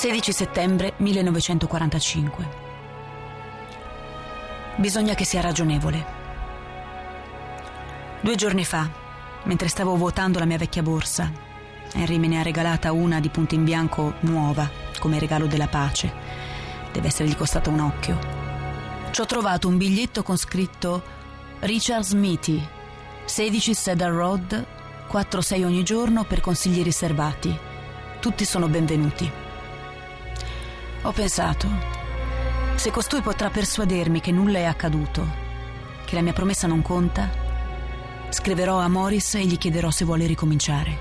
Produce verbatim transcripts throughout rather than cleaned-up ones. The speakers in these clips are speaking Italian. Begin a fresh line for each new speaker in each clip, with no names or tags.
sedici settembre millenovecentoquarantacinque. Bisogna che sia ragionevole. Due giorni fa, mentre stavo vuotando la mia vecchia borsa, Henry me ne ha regalata una di punto in bianco nuova, come regalo della pace. Deve essergli costata un occhio. Ci ho trovato un biglietto con scritto Richard Smithy, sedici Cedar Road, quattro sei ogni giorno per consigli riservati. Tutti sono benvenuti. Ho pensato, se costui potrà persuadermi che nulla è accaduto, che la mia promessa non conta, scriverò a Morris e gli chiederò se vuole ricominciare.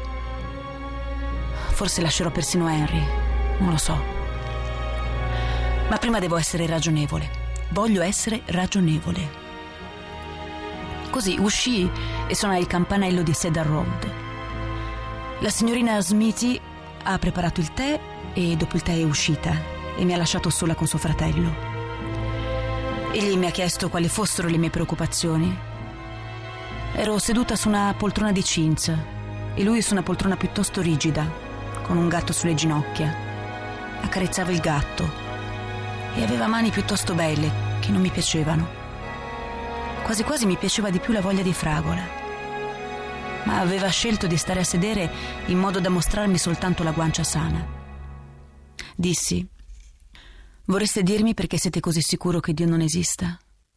Forse lascerò persino Henry, non lo so. Ma prima devo essere ragionevole. Voglio essere ragionevole. Così uscii e suonai il campanello di Cedar Road. La signorina Smithy ha preparato il tè e dopo il tè è uscita e mi ha lasciato sola con suo fratello. Egli mi ha chiesto quali fossero le mie preoccupazioni. Ero seduta su una poltrona di chintz e lui su una poltrona piuttosto rigida, con un gatto sulle ginocchia. Accarezzava il gatto e aveva mani piuttosto belle che non mi piacevano. Quasi quasi mi piaceva di più la voglia di fragola, ma aveva scelto di stare a sedere in modo da mostrarmi soltanto la guancia sana. Dissi: vorreste dirmi perché siete così sicuro che Dio non esista?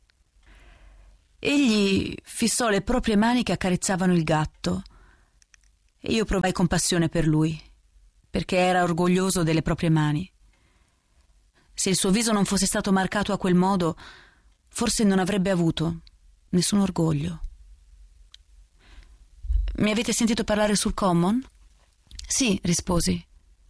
Egli fissò le proprie mani che accarezzavano il gatto e io provai compassione per lui, perché era orgoglioso delle proprie mani. Se il suo viso non fosse stato marcato a quel modo, forse non avrebbe avuto nessun orgoglio. Mi avete sentito parlare sul Common? Sì, risposi.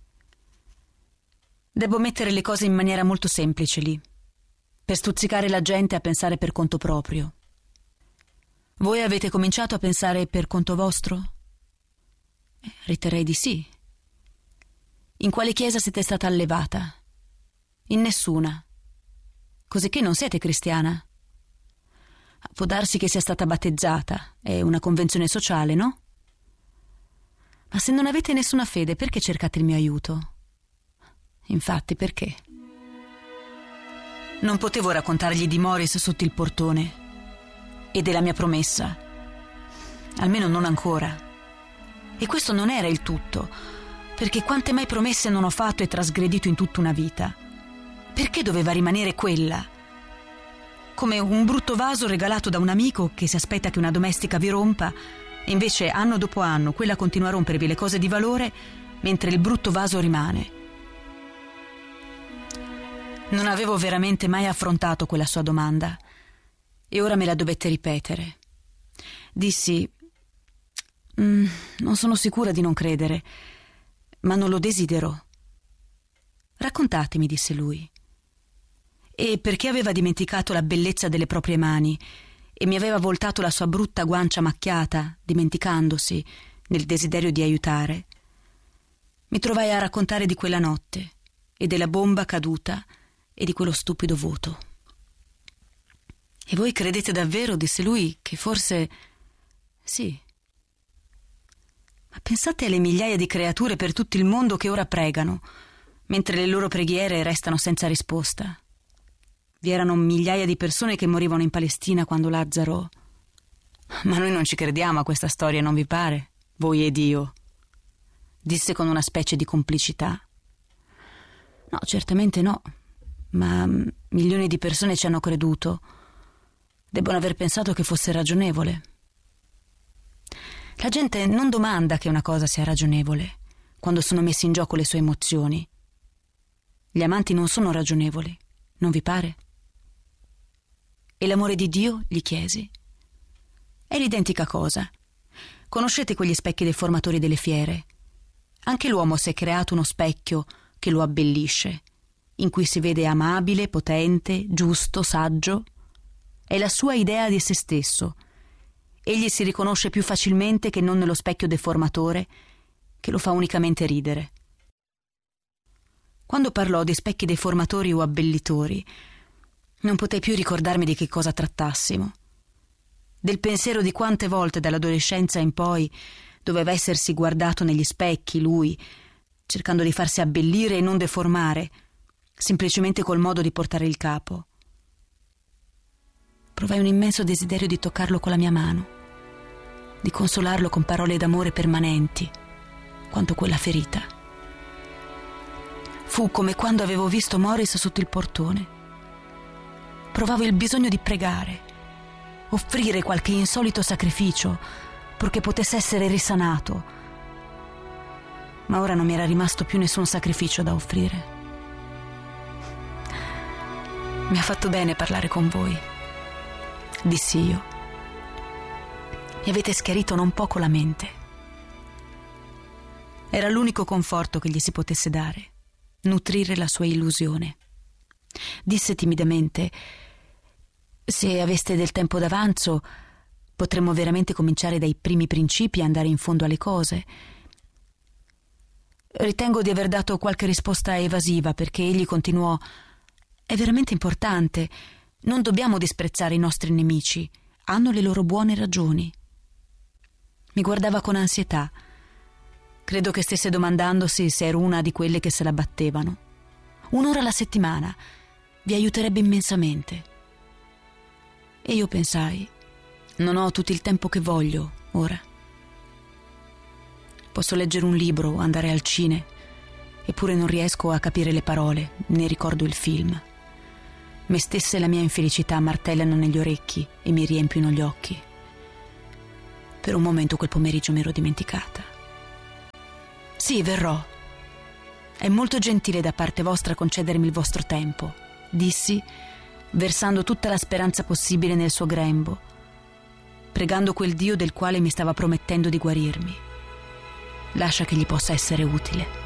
Devo mettere le cose in maniera molto semplice lì, per stuzzicare la gente a pensare per conto proprio. Voi avete cominciato a pensare per conto vostro? Eh, riterrei di sì. In quale chiesa siete stata allevata? In nessuna. Cosicché non siete cristiana? Può darsi che sia stata battezzata, è una convenzione sociale, no? Ma se non avete nessuna fede, perché cercate il mio aiuto? Infatti, perché? Non potevo raccontargli di Morris sotto il portone e della mia promessa. Almeno non ancora. E questo non era il tutto, perché quante mai promesse non ho fatto e trasgredito in tutta una vita? Perché doveva rimanere quella? Come un brutto vaso regalato da un amico che si aspetta che una domestica vi rompa e invece anno dopo anno quella continua a rompervi le cose di valore mentre il brutto vaso rimane. Non avevo veramente mai affrontato quella sua domanda e ora me la dovette ripetere. Dissi: mm, non sono sicura di non credere, ma non lo desidero. Raccontatemi, disse lui. E perché aveva dimenticato la bellezza delle proprie mani e mi aveva voltato la sua brutta guancia macchiata, dimenticandosi, nel desiderio di aiutare, mi trovai a raccontare di quella notte e della bomba caduta e di quello stupido voto. E voi credete davvero, disse lui, che forse... Sì. Ma pensate alle migliaia di creature per tutto il mondo che ora pregano, mentre le loro preghiere restano senza risposta. Vi erano migliaia di persone che morivano in Palestina quando Lazzaro... Ma noi non ci crediamo a questa storia, non vi pare? Voi ed io. Disse con una specie di complicità. No, certamente no. Ma milioni di persone ci hanno creduto. Debbono aver pensato che fosse ragionevole. La gente non domanda che una cosa sia ragionevole quando sono messe in gioco le sue emozioni. Gli amanti non sono ragionevoli, non vi pare? E l'amore di Dio? Gli chiesi. È l'identica cosa. Conoscete quegli specchi deformatori delle fiere? Anche l'uomo si è creato uno specchio che lo abbellisce, in cui si vede amabile, potente, giusto, saggio. È la sua idea di se stesso. Egli si riconosce più facilmente che non nello specchio deformatore, che lo fa unicamente ridere. Quando parlò di specchi deformatori o abbellitori, non potei più ricordarmi di che cosa trattassimo. Del pensiero di quante volte dall'adolescenza in poi doveva essersi guardato negli specchi lui, cercando di farsi abbellire e non deformare, semplicemente col modo di portare il capo. Provai un immenso desiderio di toccarlo con la mia mano, di consolarlo con parole d'amore permanenti, quanto quella ferita. Fu come quando avevo visto Morris sotto il portone. Provavo il bisogno di pregare, offrire qualche insolito sacrificio, purché potesse essere risanato. Ma ora non mi era rimasto più nessun sacrificio da offrire. Mi ha fatto bene parlare con voi, dissi io. Mi avete schiarito non poco la mente. Era l'unico conforto che gli si potesse dare, nutrire la sua illusione. Disse timidamente: se aveste del tempo d'avanzo, potremmo veramente cominciare dai primi principi e andare in fondo alle cose. Ritengo di aver dato qualche risposta evasiva, perché egli continuò: è veramente importante. Non dobbiamo disprezzare i nostri nemici. Hanno le loro buone ragioni. Mi guardava con ansietà. Credo che stesse domandandosi se ero una di quelle che se la battevano. Un'ora alla settimana vi aiuterebbe immensamente. E io pensai: non ho tutto il tempo che voglio ora. Posso leggere un libro, andare al cine, eppure non riesco a capire le parole, né ricordo il film. Me stessa e la mia infelicità martellano negli orecchi e mi riempiono gli occhi. Per un momento quel pomeriggio mi ero dimenticata. Sì, verrò. È molto gentile da parte vostra concedermi il vostro tempo, dissi, versando tutta la speranza possibile nel suo grembo, pregando quel Dio del quale mi stava promettendo di guarirmi. Lascia che gli possa essere utile.